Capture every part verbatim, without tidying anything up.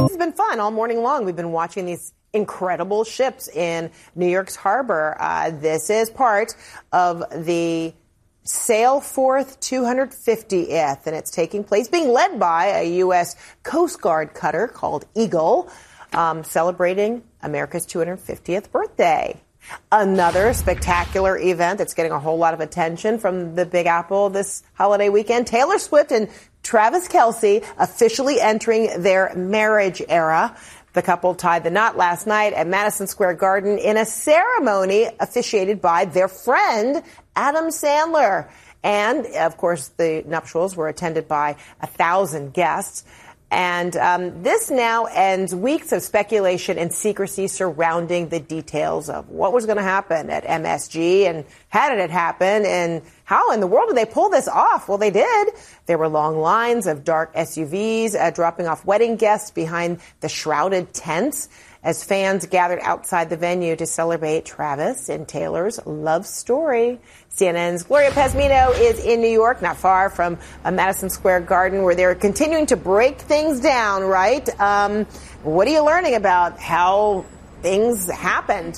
It's been fun all morning long. We've been watching these incredible ships in New York's harbor. Uh, this is part of the Sail Forth two hundred fiftieth, and it's taking place, being led by a U S Coast Guard cutter called Eagle, um, celebrating America's two hundred fiftieth birthday. Another spectacular event that's getting a whole lot of attention from the Big Apple this holiday weekend. Taylor Swift and Travis Kelce officially entering their marriage era. The couple tied the knot last night at Madison Square Garden in a ceremony officiated by their friend, Adam Sandler. And, of course, the nuptials were attended by a thousand guests. And um, this now ends weeks of speculation and secrecy surrounding the details of what was going to happen at M S G and how did it happen and how in the world did they pull this off? Well, they did. There were long lines of dark S U Vs uh, dropping off wedding guests behind the shrouded tents as fans gathered outside the venue to celebrate Travis and Taylor's love story. C N N's Gloria Pezmino is in New York, not far from uh, Madison Square Garden, where they're continuing to break things down, right? Um, what are you learning about how things happened?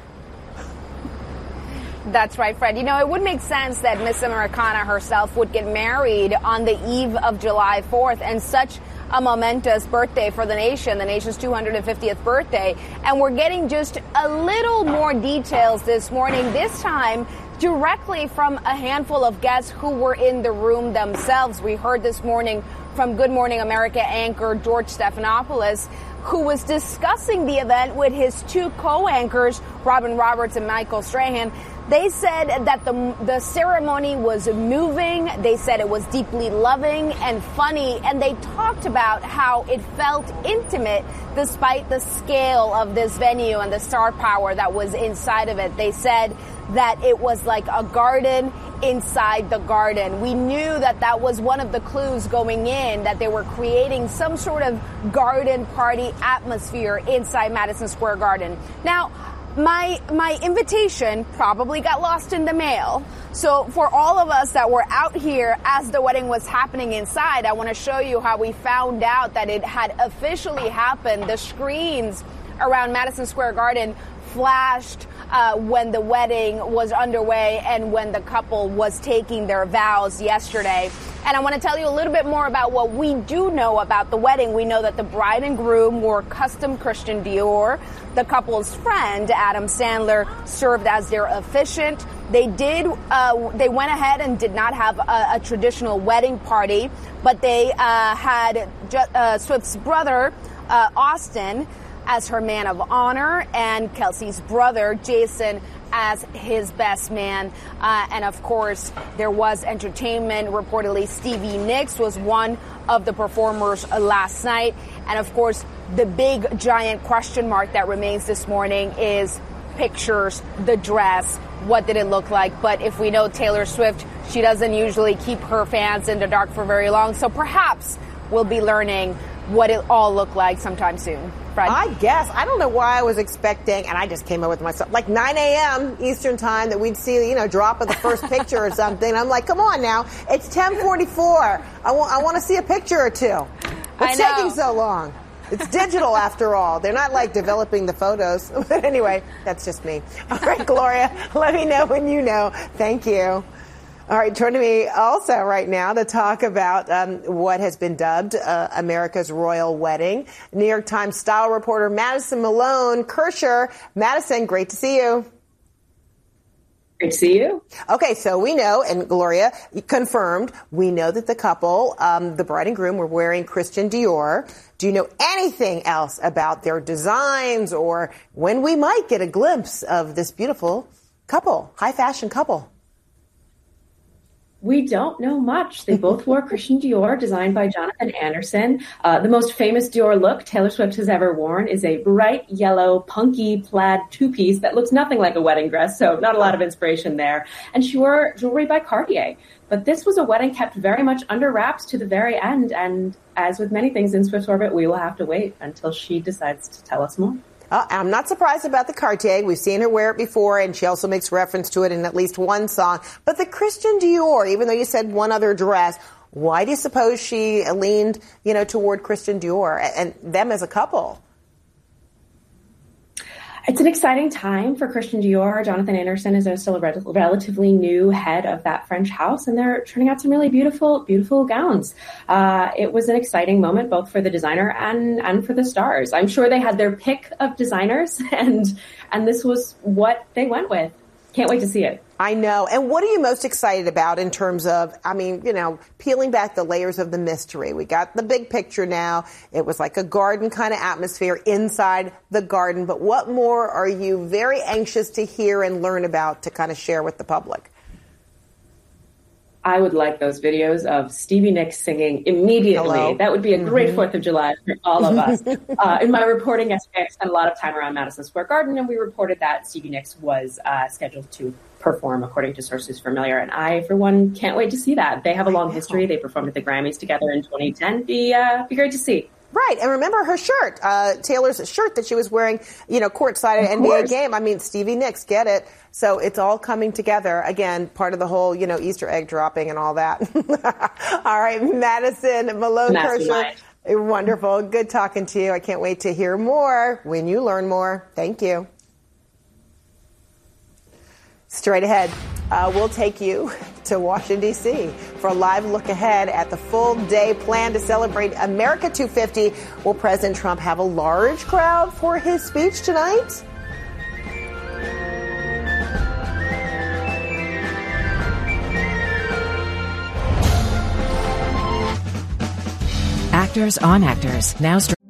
That's right, Fred. You know, it would make sense that Miss Americana herself would get married on the eve of July fourth, and such a momentous birthday for the nation, the nation's two hundred fiftieth birthday. And we're getting just a little more details this morning, this time directly from a handful of guests who were in the room themselves. We heard this morning from Good Morning America anchor George Stephanopoulos, who was discussing the event with his two co-anchors, Robin Roberts and Michael Strahan. They said that the the ceremony was moving. They said it was deeply loving and funny. And they talked about how it felt intimate despite the scale of this venue and the star power that was inside of it. They said that it was like a garden inside the garden. We knew that that was one of the clues going in, that they were creating some sort of garden party atmosphere inside Madison Square Garden. Now, My my invitation probably got lost in the mail. So for all of us that were out here as the wedding was happening inside, I want to show you how we found out that it had officially happened. The screens around Madison Square Garden flashed uh, when the wedding was underway and when the couple was taking their vows yesterday. And I want to tell you a little bit more about what we do know about the wedding. We know that the bride and groom wore custom Christian Dior. The couple's friend, Adam Sandler, served as their officiant. They did, uh, they went ahead and did not have a, a traditional wedding party, but they uh, had uh, Swift's brother, uh, Austin, as her man of honor, and Kelce's brother, Jason, as his best man. Uh, and of course, there was entertainment. Reportedly, Stevie Nicks was one of the performers uh, last night. And of course, the big giant question mark that remains this morning is pictures, the dress. What did it look like? But if we know Taylor Swift, she doesn't usually keep her fans in the dark for very long. So perhaps we'll be learning what it all looked like sometime soon. Fred? I guess. I don't know why I was expecting, and I just came up with myself, like nine a.m. Eastern time, that we'd see, you know, drop of the first picture or something. I'm like, come on now. It's ten forty-four. I want, I want to see a picture or two. What's taking so long? It's digital after all. They're not like developing the photos. But anyway, that's just me. All right, Gloria, let me know when you know. Thank you. All right, turn to me also right now to talk about um, what has been dubbed uh, America's royal wedding. New York Times style reporter Madison Malone Kirscher. Madison, great to see you. Great to see you. Okay, so we know, and Gloria confirmed, we know that the couple, um, the bride and groom, were wearing Christian Dior. Do you know anything else about their designs or when we might get a glimpse of this beautiful couple, high fashion couple? We don't know much. They both wore Christian Dior, designed by Jonathan Anderson. Uh, the most famous Dior look Taylor Swift has ever worn is a bright yellow, punky plaid two-piece that looks nothing like a wedding dress, so not a lot of inspiration there. And she wore jewelry by Cartier. But this was a wedding kept very much under wraps to the very end, and as with many things in Swift's orbit, we will have to wait until she decides to tell us more. Uh, I'm not surprised about the Cartier. We've seen her wear it before, and she also makes reference to it in at least one song. But the Christian Dior, even though you said one other dress, Why do you suppose she leaned, you know, toward Christian Dior and them as a couple? It's an exciting time for Christian Dior. Jonathan Anderson is still a re- relatively new head of that French house, and they're turning out some really beautiful, beautiful gowns. Uh, it was an exciting moment, both for the designer and, and for the stars. I'm sure they had their pick of designers, and and this was what they went with. Can't wait to see it. I know. And what are you most excited about in terms of, I mean, you know, peeling back the layers of the mystery? We got the big picture now. It was like a garden kind of atmosphere inside the garden. But what more are you very anxious to hear and learn about to kind of share with the public? I would like those videos of Stevie Nicks singing immediately. Hello. That would be a great mm-hmm. fourth of July for all of us. uh, in my reporting yesterday, I spent a lot of time around Madison Square Garden, and we reported that Stevie Nicks was uh, scheduled to perform, according to sources familiar. And I, for one, can't wait to see that. They have a long history. They performed at the Grammys together in twenty ten. Be, uh, be great to see. Right. And remember her shirt, uh, Taylor's shirt that she was wearing, you know, courtside at an N B A game. I mean, Stevie Nicks, get it. So it's all coming together. Again, part of the whole, you know, Easter egg dropping and all that. All right, Madison Malone Kershaw. Wonderful. Good talking to you. I can't wait to hear more when you learn more. Thank you. Straight ahead, uh, we'll take you to Washington, D C for a live look ahead at the full day plan to celebrate America two fifty. Will President Trump have a large crowd for his speech tonight? Actors on Actors, now